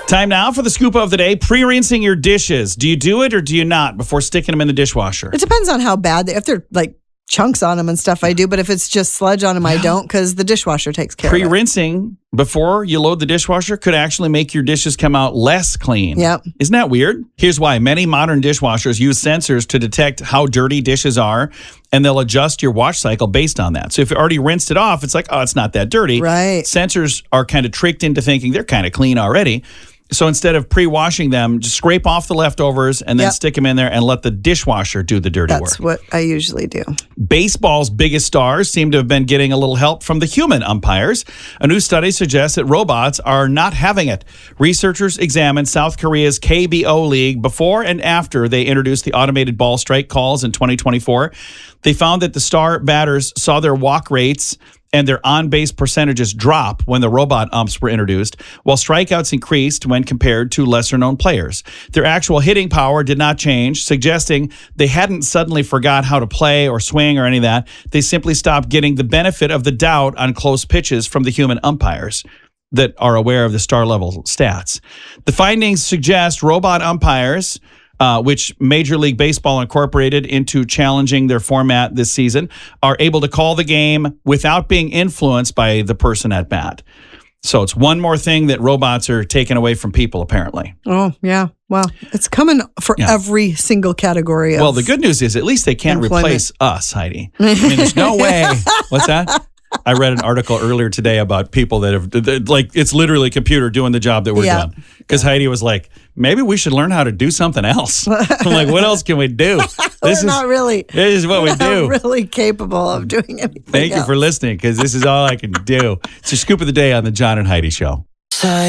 Time now for the scoop of the day. Pre-rinsing your dishes. Do you do it or do you not before sticking them in the dishwasher? It depends on how bad if they're like chunks on them and stuff, I do. But if it's just sludge on them, I don't, because the dishwasher takes care of it. Pre-rinsing before you load the dishwasher could actually make your dishes come out less clean. Yep. Isn't that weird? Here's why. Many modern dishwashers use sensors to detect how dirty dishes are, and they'll adjust your wash cycle based on that. So if you already rinsed it off, it's like, oh, it's not that dirty. Right. Sensors are kind of tricked into thinking they're kind of clean already. So instead of pre-washing them, just scrape off the leftovers and then stick them in there and let the dishwasher do the dirty work. That's what I usually do. Baseball's biggest stars seem to have been getting a little help from the human umpires. A new study suggests that robots are not having it. Researchers examined South Korea's KBO League before and after they introduced the automated ball strike calls in 2024. They found that the star batters saw their walk rates and their on-base percentages drop when the robot umps were introduced, while strikeouts increased when compared to lesser-known players. Their actual hitting power did not change, suggesting they hadn't suddenly forgot how to play or swing or any of that. They simply stopped getting the benefit of the doubt on close pitches from the human umpires that are aware of the star-level stats. The findings suggest robot umpires, which Major League Baseball incorporated into challenging their format this season, are able to call the game without being influenced by the person at bat. So it's one more thing that robots are taking away from people, apparently. Oh, yeah. Well, it's coming for every single category. Well, the good news is at least they can't replace us, Heidi. I mean, there's no way. What's that? I read an article earlier today about people that have, like, it's literally a computer doing the job that we're doing. Because Heidi was like, maybe we should learn how to do something else. I'm like, what else can we do? This is what we do. Really capable of doing anything Thank you for listening, because this is all I can do. It's your scoop of the day on the John and Heidi Show.